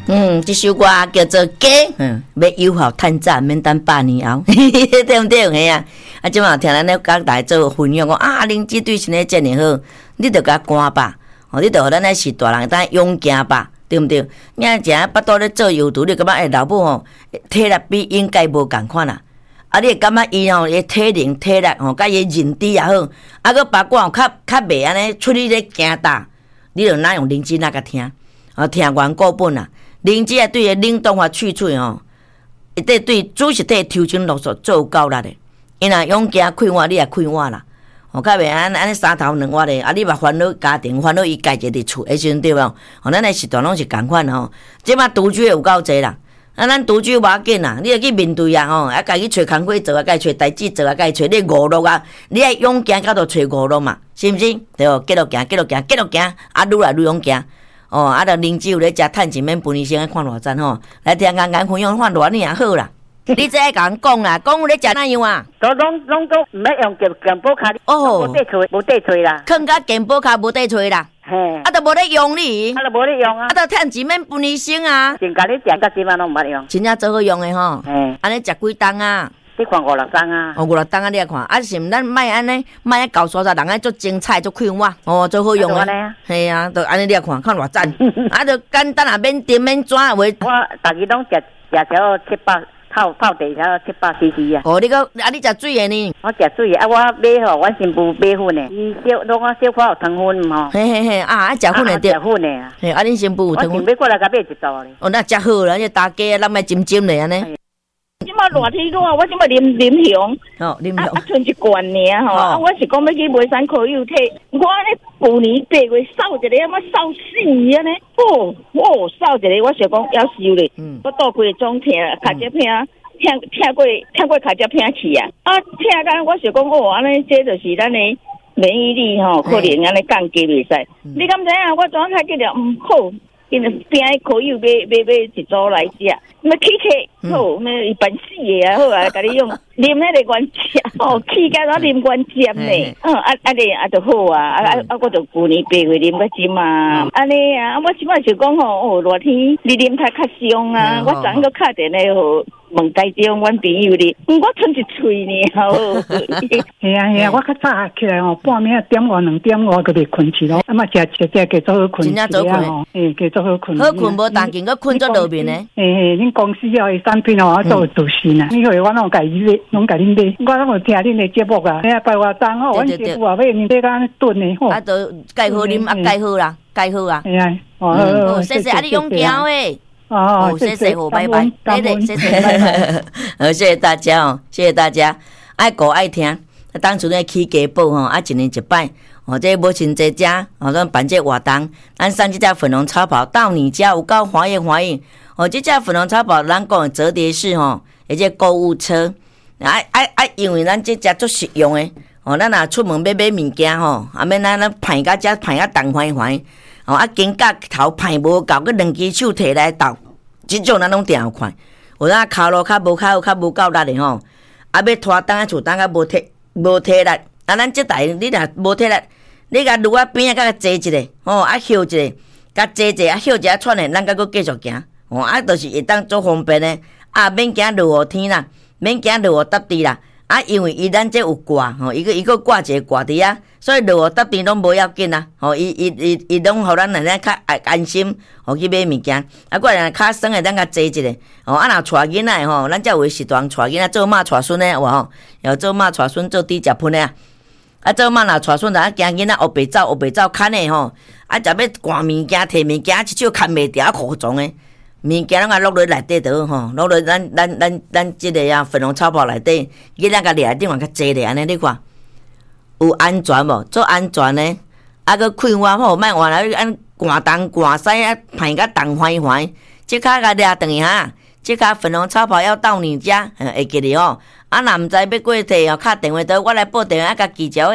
这首歌叫做《假》，要有效趁早，免等8年后，对不对？嘿啊！啊，即马听咱咧讲大家做分享讲啊，灵芝对身体真诶好，你着甲赶吧，你着互咱咧是大人当勇行吧，对不对？你啊，正巴肚咧做油图，你感觉老母吼体力比应该无共款啦。啊，你会感觉伊吼伊体力吼，甲伊认知也好，啊，佮八卦较袂安尼出去咧行大，你着哪用灵芝哪甲听，听完过本啦。灵芝啊，对个冷冻法去除吼，一对对主食体抽筋落索做有够力的。因若勇行开碗，你也开碗啦。较袂安尼3头2碗的，啊，你嘛烦恼家庭，烦恼伊家己伫厝的时阵对无？咱的时段拢是共款吼。即马独居有够济啦，啊，咱独居无要紧啦，你着去面对啊吼，啊，家己找工课做啊，家己找代志做啊，家己找你娱乐啊，你爱勇行到着找娱乐嘛，是毋是？对无？继续行，啊，愈来愈勇行。啊，着灵芝有咧食趁钱免分医生爱看偌赞吼，来听眼分享看偌尔好啦。你这爱甲人讲啦，讲有咧食哪样啊？ 都拢都毋要用健保卡，无地吹啦， 囥甲健保卡无地吹啦， 嘿， 啊，都无咧用你， 啊，都无咧用啊， 啊，都趁钱免分医生啊， 真甲你食到即摆拢毋捌用， 真正做好用诶吼， 嘿， 安尼食几档啊？ 你看5-6档啊 5-6档啊，你来看，啊是毋咱莫安尼，莫爱搞沙人爱做精彩做快活，做好用诶，系啊，都安尼你来看看偌赞，啊，就简单啊，免甜免纸话。我逐日拢食条700泡茶条700cc 啊。 哦，你食水诶呢？ 我食水啊，我买吼，阮新妇买粉诶，伊拢小可有糖粉吼。 嘿，啊，食粉诶对。 食粉诶啊。 嘿，啊，恁新妇有糖粉。 我想买过来甲买一组咧。 哦，那食好啦，这大家咱莫浸咧安尼。 即马热天热啊，我即马啉香，剩一罐尔吼。啊，我是讲要去买山可友体，我咧旧年8月扫一个，我扫死安尼。扫一个，我想讲要收咧。我倒规个总疼，脚趾疼，疼过脚趾疼去啊。啊，疼甲我想讲安尼这就是咱的免疫力吼，可能安尼降低袂使。你敢知影？我昨下记着好。因为边可以买一组来食，那起好，那一般死的啊好啊，甲你用啉那个原汁哦，起甲我啉原汁呢，啊就好啊，我就旧年8月啉到即嘛，安尼啊，我即摆就讲吼，热天你啉太较伤啊，我昨昏个敲电话吼。问台中阮朋友哩，我吞一喙呢，吼。 系啊，我较早起来吼，半暝1:5、2点就袂困去咯。啊嘛，食加做好困。 真正做困。 加做好困。 好困无当紧，佮困做路面呢。 恁公司的产品哦，做有自信啊。因为我拢甲伊买，拢甲恁买，我拢有听恁的节目啊。拜外当吼，阮师傅也买面买甲炖的吼。 啊，都介好啉，啊介好啦，介好啊。 系啊， 谢谢啊，你勇行诶。谢谢，拜拜，谢谢，拜拜。谢谢大家哦，谢谢大家，爱顾爱听。当初咧起家宝吼，1年1摆，这母亲节家，咱办这活动，咱送这只粉红超跑到你家，有够欢迎。这只粉红超跑，咱讲的折叠式吼，而且购物车，因为咱这只足实用诶，咱若出门要买物件吼，免咱排甲遮排甲重欢。肩胛头排无够，佮2只手摕来斗，即种咱拢定有看。有咱骹路较无够力的吼，要拖当厝当较无体力。咱即台你若无体力，你甲路边甲坐一下，休一下，甲坐一下，休一下喘的，咱甲佫继续行。就是会当做方便的，免惊落雨天啦，免惊落雨搭地啦。因为咱这有挂伊个挂一个挂伫啊，所以落雨搭地拢无要紧啦。伊拢互咱较安心，去买物件。我来较酸的，咱甲坐一下。若带囡仔的咱才有时段带囡仔做妈带孙的有无？要做妈带孙做猪食喷的做妈若带孙，就惊囡仔学白走牵的食要赶物件摕物件，一手牵袂掉，苦装的。物件拢落落内底倒落落咱即个粉红超跑内底，囡仔甲掠顶往较坐咧安尼，你看有安全无？做安全呢？佮开碗好，莫换来按寒东寒西排甲重欢。即骹甲掠转去哈，即骹粉红超跑要到你家，会记哩若毋知要过摕敲电话倒，我来报电话甲记者。